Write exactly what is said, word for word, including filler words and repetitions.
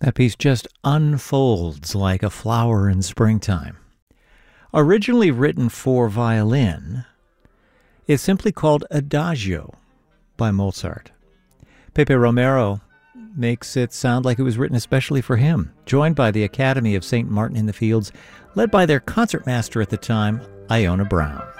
That piece just unfolds like a flower in springtime. Originally written for violin, it's simply called Adagio by Mozart. Pepe Romero makes it sound like it was written especially for him, joined by the Academy of Saint Martin in the Fields, led by their concertmaster at the time, Iona Brown.